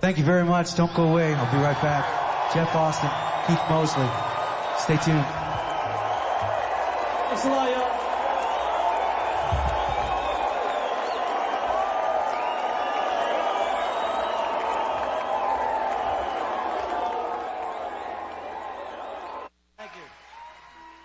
Thank you very much. Don't go away. I'll be right back. Jeff Austin, Keith Mosley. Stay tuned. Thanks a lot, y'all.